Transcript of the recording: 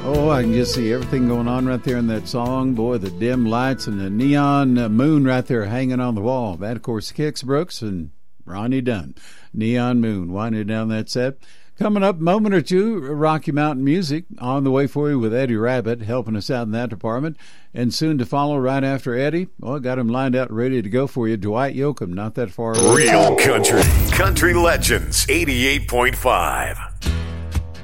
Oh, I can just see everything going on right there in that song. Boy, the dim lights and the neon moon right there hanging on the wall. That, of course, Kix Brooks and Ronnie Dunn. Neon Moon winding down that set. Coming up, moment or two, Rocky Mountain Music on the way for you with Eddie Rabbitt helping us out in that department. And soon to follow right after Eddie, well, got him lined out ready to go for you. Dwight Yoakam, not that far away. Real country. Country Legends 88.5.